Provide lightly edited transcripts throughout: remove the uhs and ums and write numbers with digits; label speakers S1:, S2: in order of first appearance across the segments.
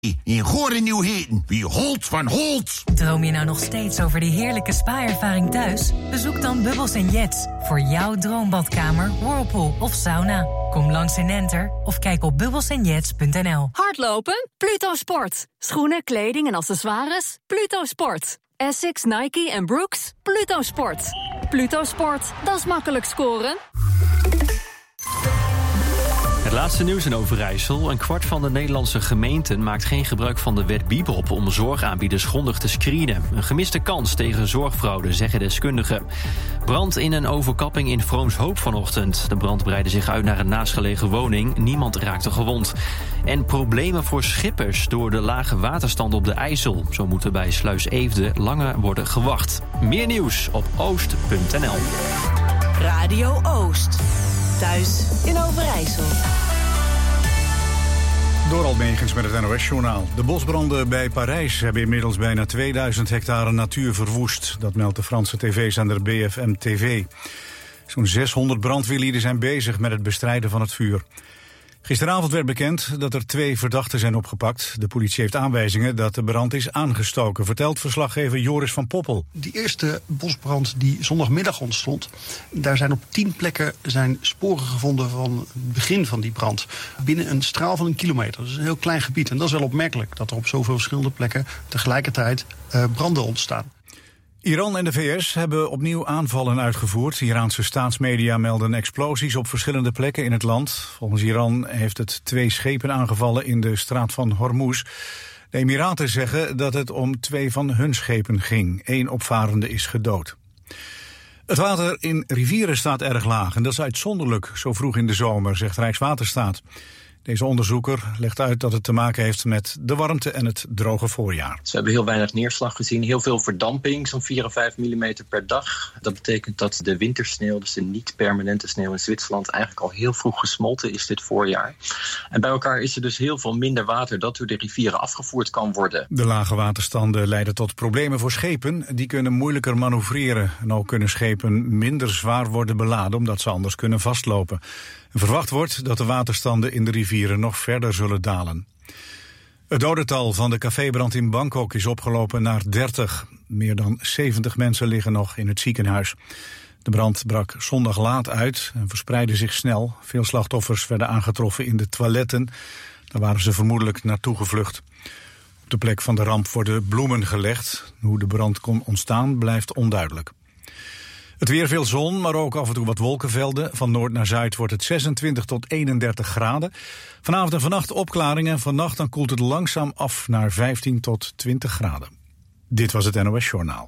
S1: In Goorlen Nieuw-Heten, wie Holt van Holt.
S2: Droom je nou nog steeds over die heerlijke spa-ervaring thuis? Bezoek dan Bubbles & Jets voor jouw droombadkamer, whirlpool of sauna. Kom langs in Enter of kijk op bubbelsandjets.nl.
S3: Hardlopen? Pluto Sport. Schoenen, kleding en accessoires? Pluto Sport. Essex, Nike en Brooks? Pluto Sport. Pluto Sport, dat is makkelijk scoren.
S4: Het laatste nieuws in Overijssel. 1/4 van de Nederlandse gemeenten maakt geen gebruik van de wet Bibop om zorgaanbieders grondig te screenen. Een gemiste kans tegen zorgfraude, zeggen deskundigen. Brand in een overkapping in Vroomshoop vanochtend. De brand breidde zich uit naar een naastgelegen woning. Niemand raakte gewond. En problemen voor schippers door de lage waterstand op de IJssel. Zo moet er bij Sluis Eefde langer worden gewacht. Meer nieuws op oost.nl.
S5: Radio Oost. Thuis in Overijssel.
S6: Dorald Megens met het NOS-journaal. De bosbranden bij Parijs hebben inmiddels bijna 2000 hectare natuur verwoest. Dat meldt de Franse tv-zender BFM TV. Zo'n 600 brandweerlieden zijn bezig met het bestrijden van het vuur. Gisteravond werd bekend dat er 2 verdachten zijn opgepakt. De politie heeft aanwijzingen dat de brand is aangestoken, vertelt verslaggever Joris van Poppel.
S7: Die eerste bosbrand die zondagmiddag ontstond, daar zijn op 10 plekken sporen gevonden van het begin van die brand. Binnen een straal van 1 kilometer. Dat is een heel klein gebied. En dat is wel opmerkelijk, dat er op zoveel verschillende plekken tegelijkertijd branden ontstaan.
S6: Iran en de VS hebben opnieuw aanvallen uitgevoerd. Iraanse staatsmedia melden explosies op verschillende plekken in het land. Volgens Iran heeft het 2 schepen aangevallen in de straat van Hormuz. De Emiraten zeggen dat het om 2 van hun schepen ging. 1 opvarende is gedood. Het water in rivieren staat erg laag en dat is uitzonderlijk zo vroeg in de zomer, zegt Rijkswaterstaat. Deze onderzoeker legt uit dat het te maken heeft met de warmte en het droge voorjaar.
S8: Dus we hebben heel weinig neerslag gezien, heel veel verdamping, zo'n 4 of 5 millimeter per dag. Dat betekent dat de wintersneeuw, dus de niet-permanente sneeuw in Zwitserland, eigenlijk al heel vroeg gesmolten is dit voorjaar. En bij elkaar is er dus heel veel minder water dat door de rivieren afgevoerd kan worden.
S6: De lage waterstanden leiden tot problemen voor schepen. Die kunnen moeilijker manoeuvreren. En ook kunnen schepen minder zwaar worden beladen omdat ze anders kunnen vastlopen. En verwacht wordt dat de waterstanden in de rivieren nog verder zullen dalen. Het dodental van de cafébrand in Bangkok is opgelopen naar 30. Meer dan 70 mensen liggen nog in het ziekenhuis. De brand brak zondag laat uit en verspreidde zich snel. Veel slachtoffers werden aangetroffen in de toiletten. Daar waren ze vermoedelijk naartoe gevlucht. Op de plek van de ramp worden bloemen gelegd. Hoe de brand kon ontstaan blijft onduidelijk. Het weer, veel zon, maar ook af en toe wat wolkenvelden. Van noord naar zuid wordt het 26 tot 31 graden. Vanavond en vannacht opklaringen. Vannacht dan koelt het langzaam af naar 15 tot 20 graden. Dit was het NOS Journaal.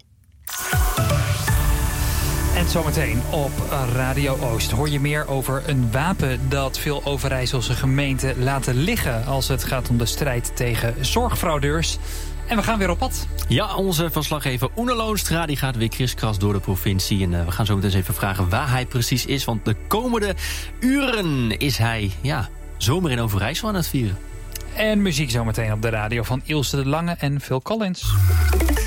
S9: En zometeen op Radio Oost hoor je meer over een wapen dat veel Overijsselse gemeenten laten liggen als het gaat om de strijd tegen zorgfraudeurs. En we gaan weer op pad.
S4: Ja, onze verslaggever Oene Loonstra die gaat weer kriskras door de provincie. En we gaan zo meteen eens even vragen waar hij precies is. Want de komende uren is hij zomer in Overijssel aan het vieren.
S9: En muziek zometeen op de radio van Ilse de Lange en Phil Collins.